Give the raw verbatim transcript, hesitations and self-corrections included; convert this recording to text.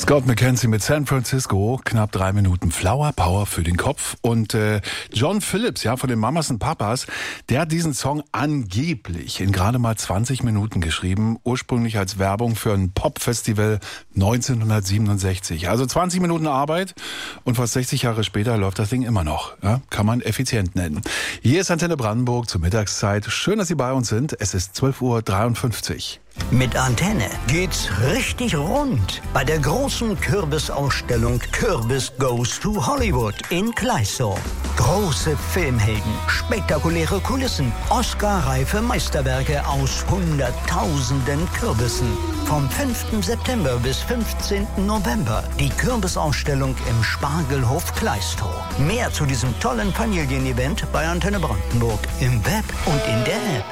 Scott McKenzie mit San Francisco, knapp drei Minuten Flower Power für den Kopf. Und äh, John Phillips, ja, von den Mamas und Papas, der hat diesen Song angeblich in gerade mal zwanzig Minuten geschrieben, ursprünglich als Werbung für ein Popfestival neunzehnhundertsiebenundsechzig. Also zwanzig Minuten Arbeit und fast sechzig Jahre später läuft das Ding immer noch. Ja, kann man effizient nennen. Hier ist Antenne Brandenburg zur Mittagszeit. Schön, dass Sie bei uns sind. Es ist zwölf Uhr dreiundfünfzig. Mit Antenne geht's richtig rund bei der großen Kürbisausstellung Kürbis Goes to Hollywood in Kleißau. Große Filmhelden, spektakuläre Kulissen, Oscar-reife Meisterwerke aus Hunderttausenden Kürbissen. Vom fünften September bis fünfzehnten November die Kürbisausstellung im Spargelhof Kleißau. Mehr zu diesem tollen Familienevent bei Antenne Brandenburg im Web und in der App.